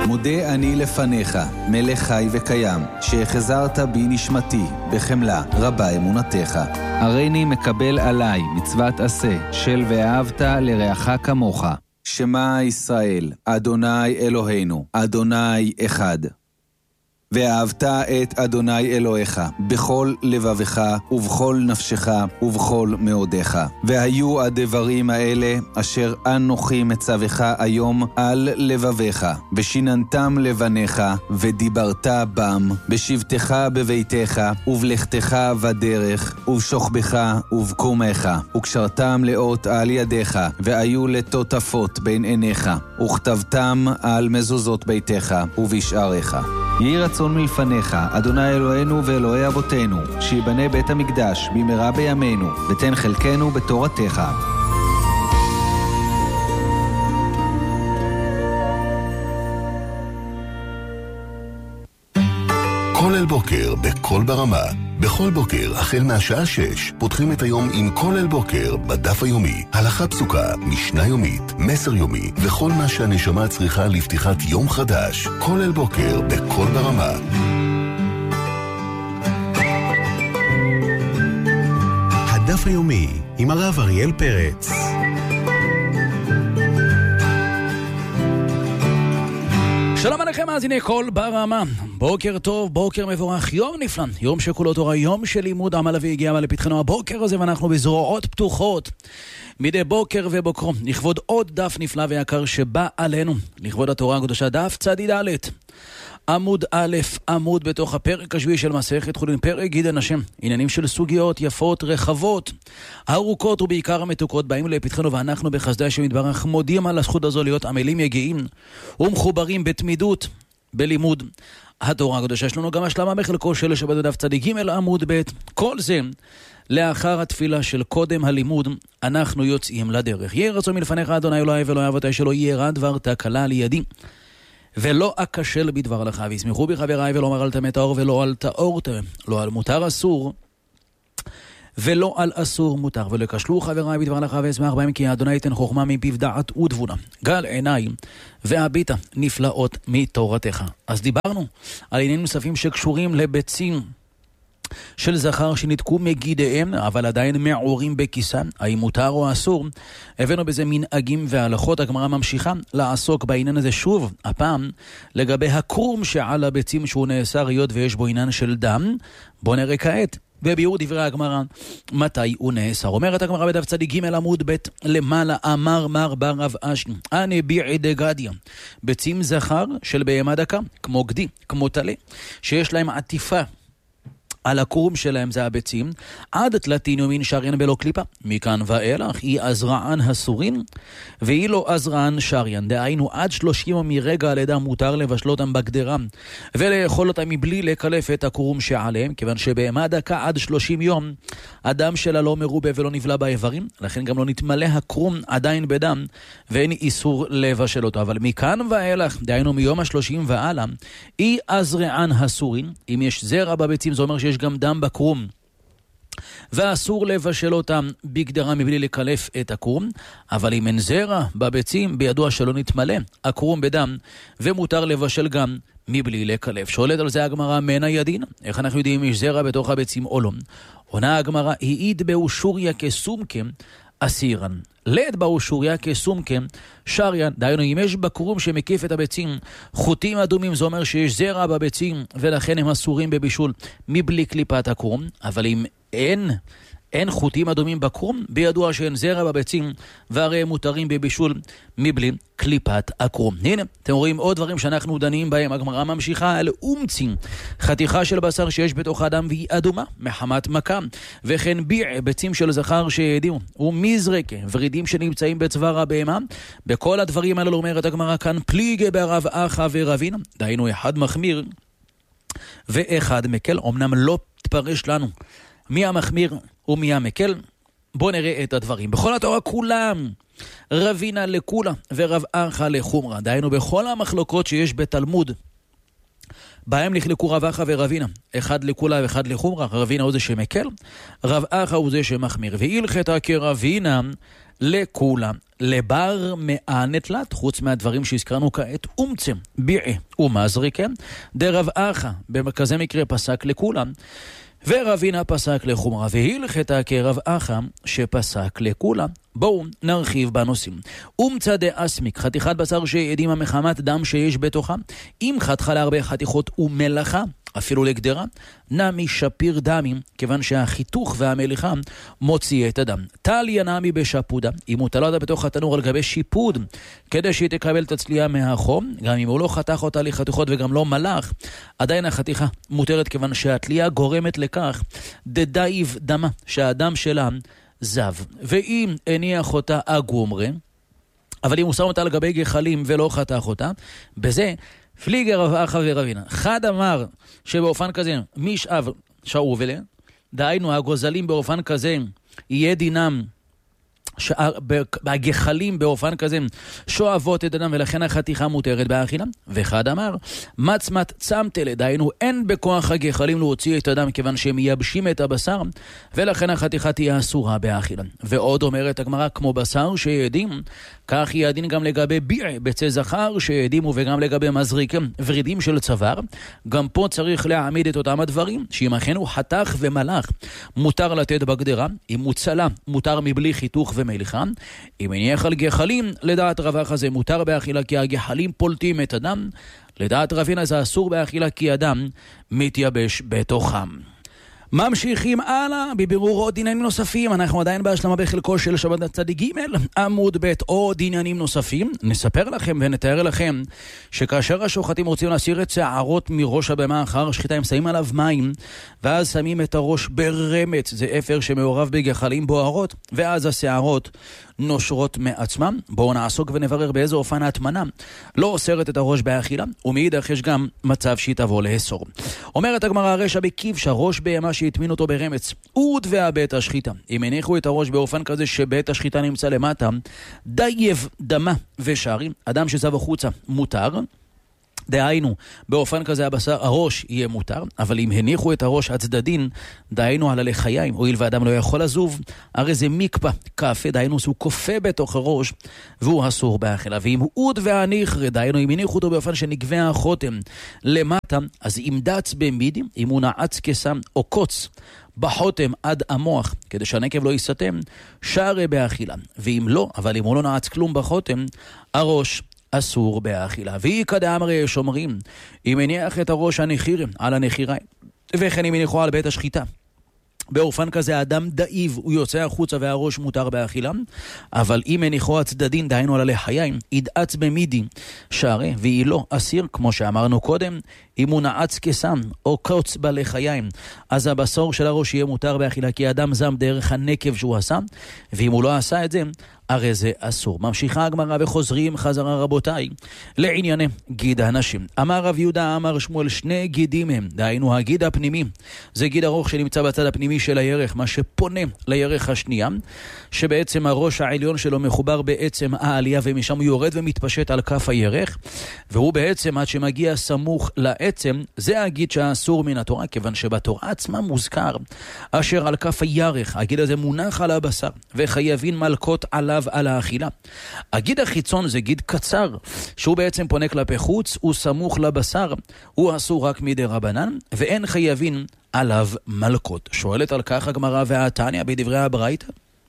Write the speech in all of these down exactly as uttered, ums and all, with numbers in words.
מודה אני לפניך, מלך חי וקיים, שהחזרת בי נשמתי, בחמלה רבה אמונתך. הריני מקבל עליי מצוות עשה, של ואהבת לרעך כמוך. שמע ישראל, אדוני אלוהינו, אדוני אחד. ואהבת את אדוני אלוהיך, בכל לבבך ובכל נפשך ובכל מאודיך. והיו הדברים האלה אשר אנוכי מצווך היום על לבביך, ושיננתם לבניך, ודיברת בם, בשבתך בביתך, ובלכתך בדרך, ובשוכבך ובקומך, וקשרתם לאות על ידיך, והיו לטוטפות בין עיניך, וכתבתם על מזוזות ביתך ובשעריך. יהי רצון מלפניך, אדוני אלוהינו ואלוהי אבותינו, שיבנה בית המקדש במהרה בימינו, ותן חלקנו בתורתך. כולל בוקר בכל ברמה. בכל בוקר, החל מהשעה שש, פותחים את היום עם כולל בוקר בדף היומי. הלכה פסוקה, משנה יומית, מסר יומי, וכל מה שהנשמה צריכה לפתיחת יום חדש. כולל בוקר בכל ברמה. הדף היומי עם הרב אריאל פרץ. שלום עליכם מאזיני כל ברמה, בוקר טוב, בוקר מבורך, יום נפלא, יום שכולו תורה, יום של לימוד עמל והגיע לפתחנו הבוקר הזה, ואנחנו בזרועות פתוחות מדי בוקר ובוקרו, לכבוד עוד דף נפלא ויקר שבא עלינו, לכבוד התורה הקדושה, דף צדיד א', עמוד א', עמוד בתוך הפרק השביעי של מסכת חולין, פרק גידן השם, עניינים של סוגיות יפות, רחבות, ארוכות ובעיקר המתוקות באים לפתחנו, ואנחנו בחסדי השם יתברך מודים על הזכות הזו להיות עמלים יגיעים ומחוברים בתמידות בלימוד התורה הקדושה. יש לנו גם השלמה בחלקו של שבת דף צדיק ג' עמוד ב', כל זה לאחר התפילה של קודם הלימוד אנחנו יוצאים לדרך. יהי רצון מלפניך אדוני אלוהי ואלוהי אבותיי, שלא ירע דבר תקלה לידי ולא אכשל בדבר לך, וישמחו בי חבריי ולא על טמא טהור ולא על טהור טמא, לא על מותר אסור ולא על אסור מותר, ולא כשלו חבריי בדבר לך ואשמח בהם, כי אדוני ייתן חוכמה מפיו דעת ותבונה, גל עיניים והביטה נפלאות מתורתך. אז דיברנו על עניינים נוספים שקשורים לביצים של זכר שנתקו מגידיהם אבל עדיין מעורים בכיסם, האם מותר או אסור. הבאנו בזה מנהגים והלכות. הגמרא ממשיכה לעסוק בעניין הזה שוב, הפעם לגבי הקרום שעל הביצים שהוא נאסר היות ויש בו עניין של דם. בוא נראה כעת בביאור דברי הגמרא מתי הוא נאסר. אומרת הגמרא בדף צדיק ג' עמוד ב' למעלה, אמר מר בר רב אשי אני ביעי דגדיה, ביצים זכר של בהמה דקה כמו גדי, כמו טלה, שיש להם עטיפה על הקרום שלהם, זה הביצים, עד תלתין יומין שריין בלא קליפה, מכאן ואילך היא עזרען הסורין והיא לא עזרען שריין, דהיינו עד שלושים מרגע הלידה מותר לבשלותם בגדרה ולאכול אותם מבלי לקלף את הקרום שעליהם, כיוון שבהמה דקה עד שלושים יום הדם שלה לא מרובה ולא נבלע באיברים, לכן גם לא נתמלא הקרום עדיין בדם ואין איסור לבשל אותו. אבל מכאן ואילך, דהיינו מיום השלושים והלאה, היא עזרען הסורין, אם יש זרע בביצים זה אומר שיש גם דם בקרום ואסור לבשל אותם בגדרה מבלי לקלף את הקרום, אבל אם אין זרע בביצים בידוע שלא נתמלא הקרום בדם ומותר לבשל גם מבלי לקלף. שואלת על זה הגמרא מנה ידין, איך אנחנו יודעים אם יש זרע בתוך הביצים או לא? עונה הגמרא, העיד באו שוריה כסומקם אסירן, לד באו שוריה כסומקם שריין, דהיינו אם יש בקרום שמקיף את הביצים חוטים אדומים זה אומר שיש זרע בביצים ולכן הם אסורים בבישול מבלי קליפת הקרום, אבל אם אין אין חוטים אדומים בקרום בידוע שאין זרע בביצים והרי הם מותרים בבישול מבלי קליפת הקרום. הנה אתם רואים עוד דברים שאנחנו דנים בהם. הגמרא ממשיכה על אומצים, חתיכה של בשר שיש בתוך האדם והיא אדומה מחמת מכה, וכן ביע, ביצים של זכר שהדיעו, ומזרקה, ורידים שנמצאים בצוואר הבהמה. בכל הדברים האלה אומרת הגמרא כאן פליגה ברב אחא ורבינה, דהיינו אחד מחמיר ואחד מקל. אמנם לא תפרש לנו מי המחמיר ומי המקל, בוא נראה את הדברים. בכל התורה כולם רבינה לכולה ורב אחא לחומרה, דהיינו בכל המחלוקות שיש בתלמוד בהם נחלקו רב אחא ורבינה, אחד לכולה ואחד לחומרה. רבינה הוא זה שמקל, רב אחא הוא זה שמחמיר. והילכתה כרבינה לכולה, לבר מענתלת, חוץ מהדברים שהזכרנו כעת, אומצם, ביעה ומזריקה, דרב אחא, בכזה מקרה פסק לכולם, ורבינה פסק לחומרה, והלכתה כרב אחא שפסק לכולם. בואו נרחיב בנושאים. אומצה דאסמיק, חתיכת בשר שעדים המחמת דם שיש בתוכה, אם חתכה להרבה חתיכות ומלאכה, אפילו לגדרה, נמי שפיר דמים, כיוון שהחיתוך והמליחה מוציא את הדם. טליה נמי בשפודה, אם הוא תלה אותה בתוך התנור על גבי שיפוד, כדי שהיא תקבל את הצלייה מהחום, גם אם הוא לא חתך אותה לחתיכות וגם לא מלאך, עדיין החתיכה מותרת, כיוון שהתלייה גורמת לכך דדייב דמה, שהדם שלה זב. ואם הניח אותה אגומרה, אבל אם הוא שם אותה על גבי גחלים ולא חתך אותה, בזה פליגר רב אחא ורבינה. חד אמר שבאופן כזה משאב שאובלה, דהיינו הגוזלים באופן כזה יהיה דינם, הגחלים באופן כזה שואבות את הדם, ולכן החתיכה מותרת באכילה. ואחד אמר מצמת צמתלה, דהיינו אין בכוח הגחלים להוציא את הדם, כיוון שהם מייבשים את הבשר, ולכן החתיכה תהיה אסורה באכילה. ועוד אומרת הגמרא, כמו בשר שידים, כך יהיה הדין גם לגבי ביעה בצא זכר שידימו, וגם לגבי מזריק ורידים של צוואר. גם פה צריך להעמיד את אותם הדברים, שאם אכן הוא חתך ומלאך מותר לתת בגדרה, אם הוא צלה מותר מבלי חיתוך ומליחה, אם הניח על גחלים לדעת רב אחא זה מותר באכילה, כי הגחלים פולטים את הדם, לדעת רבינה זה אסור באכילה, כי הדם מתייבש בתוכם. ממשיכים הלאה בבירור עוד עניינים נוספים. אנחנו עדיין בהשלמה בחלקו של שבת צדיק ג' עמוד ב'. עוד עניינים נוספים. נספר לכם ונתאר לכם שכאשר השוחטים רוצים להסיר את שערות מראש הבמה אחר שחיטה, הם שמים עליו מים ואז שמים את הראש ברמץ, זה אפר שמעורב בגחלים בוערות, ואז השערות נושרות מעצמם. בואו נעסוק ונברר באיזה אופן ההטמנה לא אוסרת את הראש באכילה, ומאידך יש גם מצב שהיא תבוא לאסור. אומרת הגמרא, הרשע בכבש, הראש בהמה שהטמין אותו ברמץ, עוד והבית השחיטה, אם הניחו את הראש באופן כזה שבית השחיטה נמצא למטה, דייב דמה ושערים, אדם שזב החוצה מותר, דהיינו, באופן כזה הבשר, הראש יהיה מותר, אבל אם הניחו את הראש הצדדין, דהיינו על הלחיים, הואיל ואדם לא יכול לזוב, הרי זה מקפה, קפה, דהיינו שהוא קופה בתוך הראש, והוא אסור באכילה. ואם הוא עוד והניחר, דהיינו, אם הניחו אותו באופן שנקבע החותם למטה, אז אם דץ במידים, אם הוא נעץ כסם או קוץ בחותם עד המוח, כדי שהנקב לא יסתם, שערי באכילה. ואם לא, אבל אם הוא לא נעץ כלום בחותם, הראש אסור באכילה. והיא כדאמר יש אומרים, אם הניח את הראש הנחירה על הנחיריים, וכן אם הניחו על בית השחיטה, באופן כזה האדם דאיב, הוא יוצא החוצה והראש מותר באכילה, אבל אם הניחו הצדדין, דהיינו על הלחיים, ידעץ במידי שערי, והיא לא אסיר, כמו שאמרנו קודם, אם הוא נעץ כסם או קוץ בלחיים, אז הבשר של הראש יהיה מותר באכילה, כי האדם זם דרך הנקב שהוא עשה, ואם הוא לא עשה את זה, הרי זה אסור. ממשיכה הגמרא וחוזרים חזרה רבותיי לענייני גיד הנשים. אמר רב יהודה, אמר שמואל, שני גידים הם, דהיינו הגיד הפנימי, זה גיד ארוך שנמצא בצד הפנימי של הירך, מה שפונה לירך השנייה, שבעצם הראש העליון שלו מחובר בעצם העלייה, ומשם הוא יורד ומתפשט על כף הירך, והוא בעצם עד שמגיע סמוך לעצם, זה הגיד שהאסור מן התורה, כיוון שבתורה עצמה מוזכר אשר על כף הירך, הגיד הזה מונח על הבשר וחייבים מלכות עליו על האכילה. הגיד החיצון זה גיד קצר, שהוא בעצם פונה כלפי חוץ, הוא סמוך לבשר, הוא אסור רק מדי רבנן, ואין חייבים עליו מלכות. שואלת על כך הגמרא והתניא בדברי הברייתא,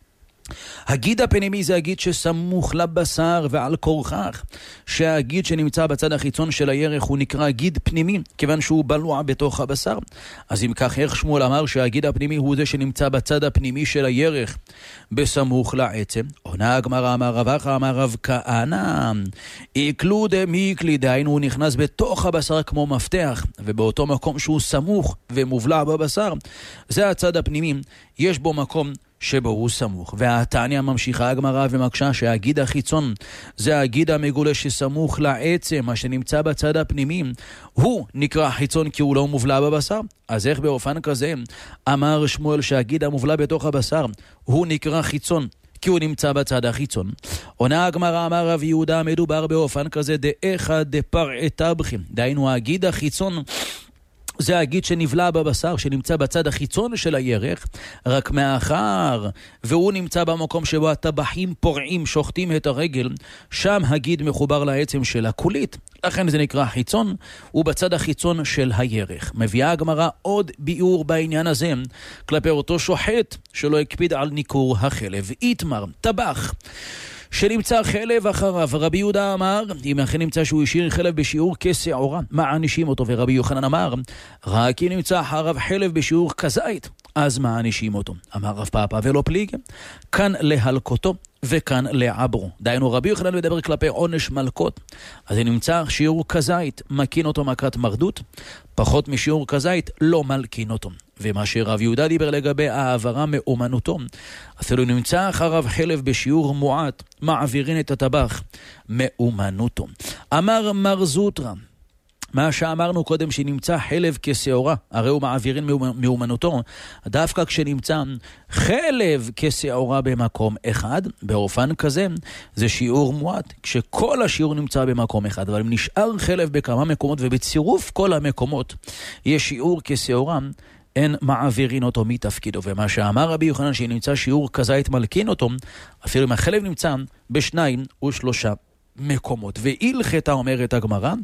הגיד הפנימי זה הגיד שסמוך לבשר ועל כורכך, שהגיד שנמצא בצד החיצון של הירך הוא נקרא גיד פנימי, כיוון שהוא בלוע בתוך הבשר. אז אם כך, איך שמואל אמר שהגיד הפנימי הוא זה שנמצא בצד הפנימי של הירך בסמוך לעצם? עונה הגמרא, אמר רב אחא אמר רב כהנא, איקלו דמיקלי, דהיינו הוא נכנס בתוך הבשר כמו מפתח, ובאותו מקום שהוא סמוך ומובלע בבשר, זה הצד הפנימי, יש בו מקום שבו הוא סמוך. והתניא ממשיכה הגמרא ומקשה שהגיד החיצון זה הגיד המגולה שסמוך לעצם, מה שנמצא בצד הפנימי, הוא נקרא חיצון כי הוא לא מובלע בבשר. אז איך באופן כזה אמר שמואל שהגיד המובלע בתוך הבשר הוא נקרא חיצון כי הוא נמצא בצד החיצון? עונה הגמרא, אמר רב יהודה, מדובר באופן כזה דאחד דפרעי טבחים, דהיינו הגיד החיצון זה הגיד שנבלע בבשר, שנמצא בצד החיצון של הירך, רק מאחר והוא נמצא במקום שבו הטבחים פורעים, שוחטים את הרגל, שם הגיד מחובר לעצם של הקולית, לכן זה נקרא חיצון, ובצד החיצון של הירך. מביאה הגמרא עוד ביאור בעניין הזה, כלפי אותו שוחט שלא הקפיד על ניקור החלב. איתמר, טבח שנמצא חלב אחריו, רבי יהודה אמר, אם אכן נמצא שהוא השאיר חלב בשיעור כשעורה, מענישים אותו? ורבי יוחנן אמר, רק אם נמצא אחריו חלב בשיעור כזית, אז מענישים אותו. אמר רב פאפא ולא פליגי, כאן להלקותו וכאן לעברו. דיינו, רבי יוחנן מדבר כלפי עונש מלקות, אז אם נמצא שיעור כזית, מקין אותו מכת מרדות, פחות משיעור כזית לא מלקין אותו. ומה שרב יהודה דיבר לגבי העברה מאומנותו, אפילו נמצא אחריו חלב בשיעור מועט, מעבירים את הטבח מאומנותו. אמר מר זוטרא, מה שאמרנו קודם שנמצא חלב כשעורה, הרי הוא מעבירים מאומנותו, דווקא כשנמצא חלב כשעורה במקום אחד, באופן כזה, זה שיעור מועט, כשכל השיעור נמצא במקום אחד, אבל אם נשאר חלב בכמה מקומות, ובצירוף כל המקומות יש שיעור כשעורה, אין מעבירים אותו מתפקידו. ומה שאמר רבי יוחנן שנמצא שיעור כזית מלקין אותו, אפילו אם החלב נמצא בשניים ושלושה מקומות. והילכתה אומרת הגמרא,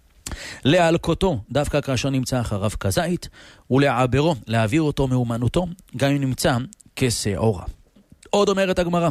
להלקותו דווקא כאשר נמצא אחריו כזית, ולעברו להעביר אותו מאומנותו גם אם נמצא כשעורה. עוד אומרת הגמרא,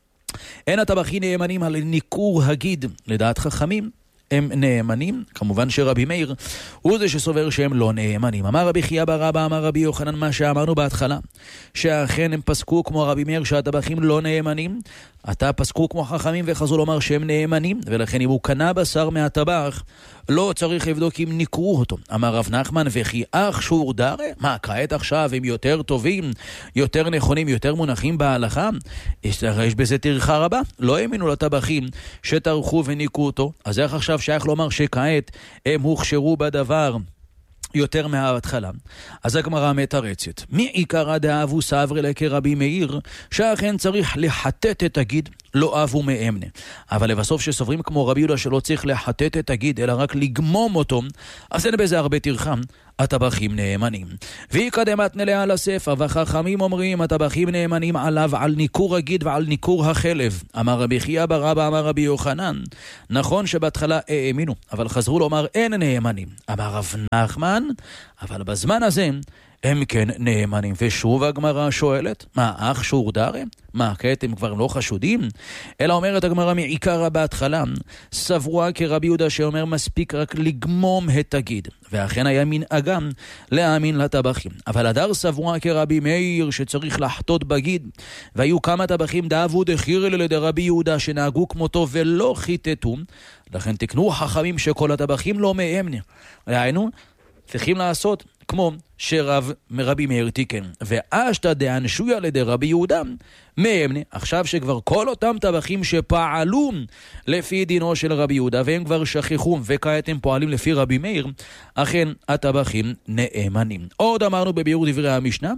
אין הטבחים נאמנים על ניקור הגיד, לדעת חכמים הם נאמנים, כמובן שרבי מאיר הוא זה שסובר שהם לא נאמנים. אמר רבי חייא בר אבא, אמר רבי יוחנן, מה שאמרנו בהתחלה, שאכן הם פסקו כמו רבי מאיר שהטבחים לא נאמנים, עתה פסקו כמו חכמים וחזו לומר שהם נאמנים, ולכן אם הוא קנה בשר מהטבח לא צריך לבדוק אם ניקרו אותו. אמר רב נחמן, וכי אך שור דרה? מה, כעת עכשיו הם יותר טובים, יותר נכונים, יותר מונחים בהלכה? יש, יש בזה תרחה רבה, לא האמינו לטבחים שטרחו וניקרו אותו, אז איך עכשיו שייך לומר שכעת הם הוכשרו בדבר יותר מההתחלה? אז הגמרא מתרצת, מעיקרא דאבו סברי לכרבי מאיר, שאכן צריך לחטט את הגיד, לא אבו מאמנה. אבל לבסוף שסוברים כמו רבי יהודה שלא צריך לחטט את הגיד, אלא רק לגמום אותו, אז אין בזה הרבה תרחם, הטבחים נאמנים. ויקדמת נלאה לספר, וחכמים אומרים, הטבחים נאמנים עליו על ניקור הגיד ועל ניקור החלב. אמר רבי חייא בר אבא, אמר רבי יוחנן, נכון שבהתחלה האמינו, אבל חזרו לומר אין נאמנים. אמר רב נחמן, אבל בזמן הזה הם כן נאמנים. ושוב הגמרא שואלת, מה, אך שור דרה? מה, כעת הם כבר לא חשודים? אלא אומרת הגמרא מעיקרא בהתחלה, סברוה כרבי יהודה שאומר מספיק רק לגמום את הגיד, ואכן היה מנהגם להאמין לטבחים. אבל הדר סברוה כרבי מאיר שצריך לחטות בגיד, והיו כמה טבחים דאבו דחירא לדרבי יהודה שנהגו כמותו ולא חיטטו, לכן תקנו חכמים שכל הטבחים לא מאמנה. ראינו, צריכים לעשות כמו שרב מרבי מאיר תיקן. ואשתא דאנשויה לדרבי יהודה מאמנה, עכשיו שכבר כל אותם טבחים שפעלו לפי דינו של רבי יהודה והם כבר שכחו וכעת הם פועלים לפי רבי מאיר, אכן הטבחים נאמנים. עוד אמרנו בביאור דברי המשנה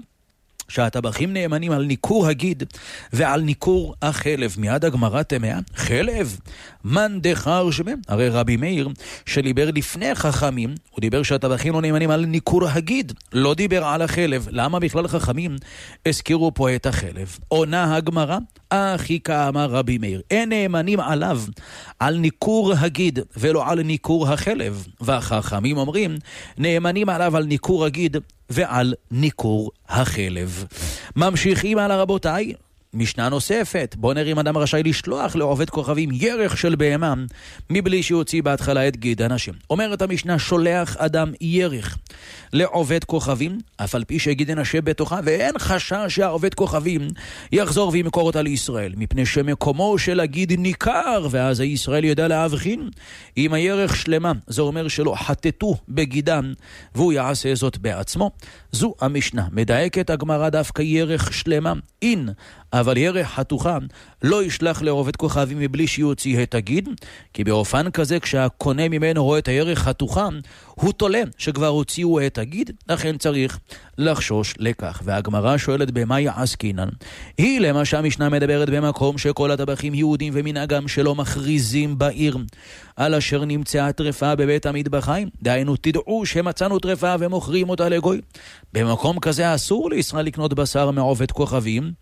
שהטבחים נאמנים על ניקור הגיד ועל ניקור החלב. מיד הגמרא תמה, חלב מן דחר שמה? הרי רבי מאיר שדיבר לפני חכמים, הוא דיבר שהטבחים לא נאמנים על ניקור הגיד, לא דיבר על החלב. למה בכלל חכמים הזכירו פה את החלב? עונה הגמרא, אחי כאמר רבי מאיר, אין נאמנים עליו על ניקור הגיד ולא על ניקור החלב, והחכמים אומרים נאמנים עליו על ניקור הגיד ועל ניקור החלב. ממשיכים על הרבותיי, משנה נוספת, בוא נראה אם אדם רשאי לשלוח לעובד כוכבים ירך של בהמה מבלי שיוציא בהתחלה את גיד אנשים. אומרת המשנה, שולח אדם ירך לעובד כוכבים אף על פי שגיד אנשי בתוכה, ואין חשש שהעובד כוכבים יחזור וימכור אותה לישראל, מפני שמקומו של הגיד ניכר, ואז הישראל ידע להבחין אם הירך שלמה, זה אומר שלא חטטו בגידם והוא יעשה זאת בעצמו. זו המשנה. מדייקת הגמרא דווקא ירך שלמה, אין אבל ירח חתוכה לא ישלח לעובד כוכבים מבלי שיוציא את הגיד, כי באופן כזה כשהקונה ממנו רואה את הירח חתוכה, הוא תולה שכבר הוציאו את הגיד, לכן צריך לחשוש לכך. והגמרא שואלת במה יעסקינן? היא למה שהמשנה מדברת במקום שכל הטבחים יהודים ומנהגם שלא מכריזים בעיר על אשר נמצאה טרפה בבית המטבחיים, דהיינו תדעו שמצאנו טרפה ומוכרים אותה לגוי. במקום כזה אסור לישראל לקנות בשר מעובד כוכבים,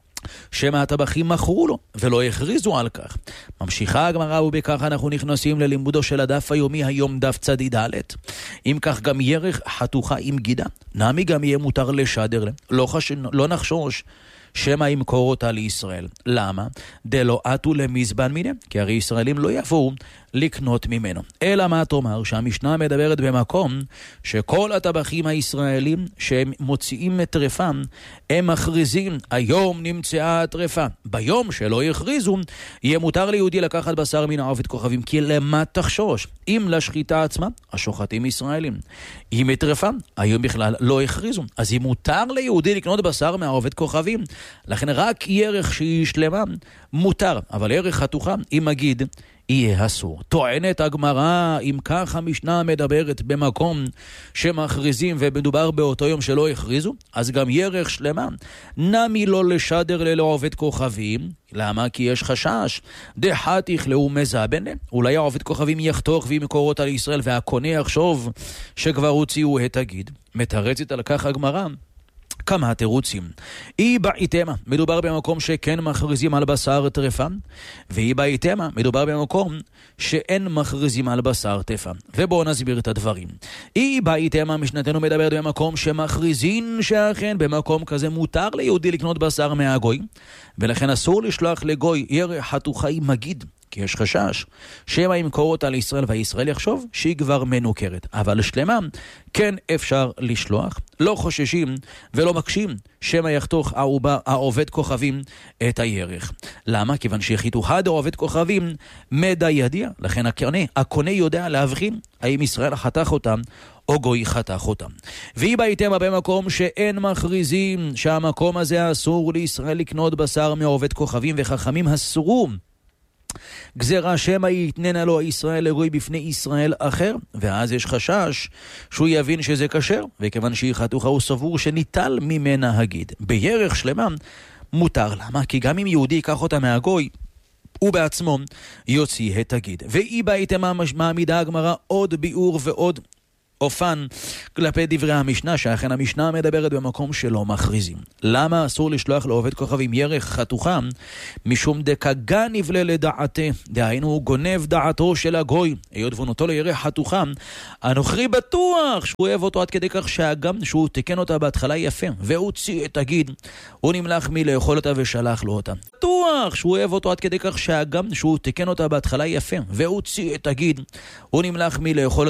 שמא הטבחים מכרו לו ולא הכריזו על כך. ממשיכה הגמרא, ובכך אנחנו נכנסים ללימודו של הדף היומי, היום דף צדיד ד'. אם כך גם ירח חתוכה עם גידה, נעמי גם יהיה מותר לשדר לה. לא, חש... לא נחשוש שמא ימכור אותה לישראל. למה? דלא עטו למזבן מיני, כי הרי ישראלים לא יבואו לקנות ממנו. אלא מה תאמר? שהמשנה מדברת במקום שכל הטבחים הישראלים שהם מוציאים את טרפם, הם מכריזים היום נמצאה הטרפה. ביום שלא יכריזו, יהיה מותר ליהודי לקחת בשר מן העובד כוכבים, כי למה תחשוש? אם לשחיטה עצמה, השוחטים ישראלים. אם את טרפה, היום בכלל לא הכריזו. אז אם מותר ליהודי לקנות בשר מהעובד כוכבים, לכן רק ירח שהיא שלמה מותר, אבל ירח חתוכה, אם מגיד, יהיה אסור. טוענת הגמרא, אם כך המשנה מדברת במקום שמכריזים ומדובר באותו יום שלא הכריזו, אז גם ירח שלמה נמי לא לשדר ללא עובד כוכבים. למה? כי יש חשש דחת יכלאו מזבן, אולי העובד כוכבים יחתוך וימכור אותה לישראל והקונה יחשוב שכבר הוציאו את הגיד. מתרצת על כך הגמרא כמה תירוצים. אי בעיתמה, מדובר במקום שכן מכריזים על בשר טרפה, ואי בעיתמה, מדובר במקום שאין מכריזים על בשר טרפה. ובואו נסביר את הדברים. אי בעיתמה, משנתנו מדברת במקום שמכריזים שאכן במקום כזה מותר ליהודי לקנות בשר מהגוי, ולכן אסור לשלוח לגוי ירח חתוכה עם מגיד, כי יש חשש שמא ימכור אותה לישראל והישראל יחשוב שהיא כבר מנוכרת. אבל שלמה כן אפשר לשלוח, לא חוששים ולא מקשים שמא יחתוך העובד כוכבים את הירח. למה? כיוון שחיתוכה דעובד כוכבים מדע ידיע, לכן הקונה, הקונה יודע להבחין האם ישראל חתך אותם או גוי חתך אותם. והיא בעיתמה במקום שאין מכריזים שהמקום הזה אסור לישראל לקנות בשר מעובד כוכבים, וחכמים אסרו גזרה שמא יתננה לו ישראל לגוי בפני ישראל אחר, ואז יש חשש שהוא יבין שזה כשר, וכיוון שהיא חתוכה הוא סבור שניטל ממנה הגיד. בירח שלמה מותר. למה? כי גם אם יהודי ייקח אותה מהגוי, הוא בעצמו יוציא את הגיד. והיא בעיתמה מעמידה הגמרא עוד ביאור ועוד אופן כלפי דברי המשנה, שאכן המשנה מדברת במקום שלא מכריזים. למה אסור לשלוח לעובד כוכבים ירח חתוכה? משום דקגה נבלה לדעתה, דהיינו הוא גונב דעתו של הגוי, היות ונותו לירח חתוכה, הנוכרי בטוח שהוא אוהב אותו עד כדי כך שהגם שהוא תיקן אותה בהתחלה יפה והוציא את הגיד, הוא נמלח מלאכול אותה ושלח לו אותה. בטוח שהוא אוהב אותו עד כדי כך שהגם שהוא תיקן אותה בהתחלה יפה והוציא את הגיד, הוא נמלח מלאכול